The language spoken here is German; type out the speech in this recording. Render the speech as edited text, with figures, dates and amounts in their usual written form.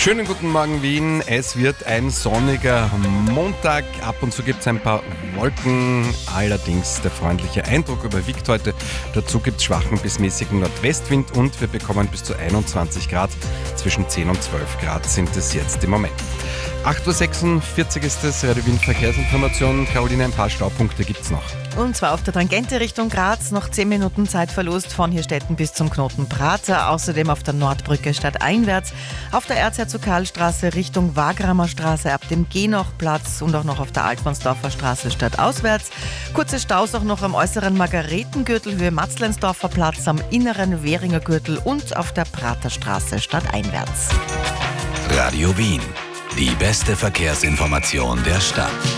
Schönen guten Morgen Wien, es wird ein sonniger Montag, ab und zu gibt es ein paar Wolken, allerdings der freundliche Eindruck überwiegt heute. Dazu gibt es schwachen bis mäßigen Nordwestwind und wir bekommen bis zu 21 Grad, zwischen 10 und 12 Grad sind es jetzt im Moment. 8.46 Uhr ist es, Radio Wien Verkehrsinformation. Caroline, ein paar Staupunkte gibt es noch. Und zwar auf der Tangente Richtung Graz, noch 10 Minuten Zeitverlust von Hirstetten bis zum Knoten Prater. Außerdem auf der Nordbrücke stadteinwärts, auf der Erzherzog-Karl-Straße Richtung Wagramer Straße ab dem Genochplatz und auch noch auf der Altmannsdorfer Straße stadtauswärts. Kurze Staus auch noch am äußeren Margaretengürtel Höhe Matzleinsdorfer Platz, am inneren Währinger Gürtel und auf der Praterstraße stadteinwärts. Radio Wien, die beste Verkehrsinformation der Stadt.